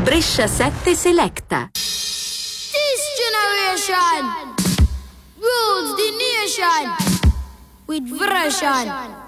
Brescia 7 Selecta. This generation rules the nation with version.